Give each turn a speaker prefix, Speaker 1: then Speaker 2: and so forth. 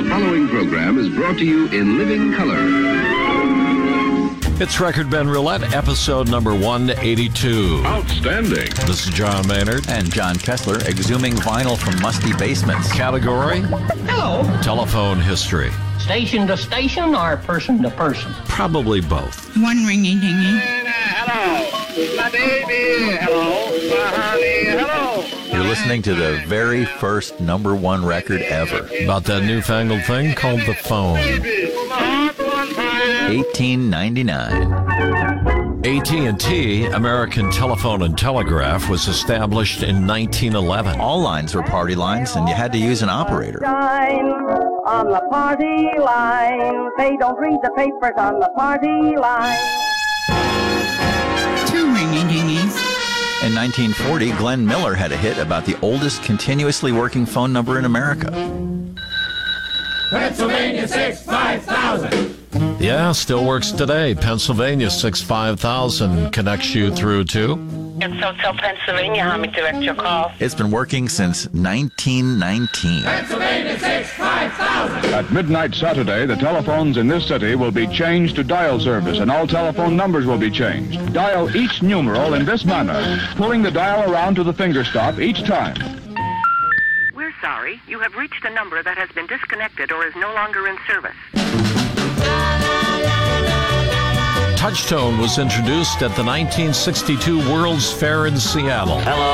Speaker 1: The following program is brought to you in living color.
Speaker 2: It's Record Ben Roulette, episode number 182.
Speaker 1: Outstanding.
Speaker 2: This is John Maynard.
Speaker 3: And John Kessler, exhuming vinyl from musty basements.
Speaker 2: Category?
Speaker 4: Hello.
Speaker 2: Telephone history.
Speaker 4: Station to station or person to person?
Speaker 2: Probably both.
Speaker 5: One ringy dingy.
Speaker 6: Hello, my baby. Hello, my honey. Hello.
Speaker 3: You're listening to the very first number one record ever.
Speaker 2: About that newfangled thing called the phone.
Speaker 3: 1899.
Speaker 2: AT&T, American Telephone and Telegraph, was established in 1911.
Speaker 3: All lines were party lines, and you had to use an operator.
Speaker 7: On the party line, they don't read the papers on the party line.
Speaker 5: Two ringy dingies.
Speaker 3: In 1940, Glenn Miller had a hit about the oldest continuously working phone number in America.
Speaker 6: Pennsylvania 65000.
Speaker 2: Yeah, still works today. Pennsylvania 65000 connects you through to...
Speaker 8: And so tell Pennsylvania how me direct your call.
Speaker 3: It's been working since 1919.
Speaker 6: Pennsylvania 65000.
Speaker 9: At midnight Saturday, the telephones in this city will be changed to dial service, and all telephone numbers will be changed. Dial each numeral in this manner, pulling the dial around to the finger stop each time.
Speaker 8: We're sorry. You have reached a number that has been disconnected or is no longer in service.
Speaker 2: Touchtone was introduced at the 1962 World's Fair in Seattle.
Speaker 10: Hello,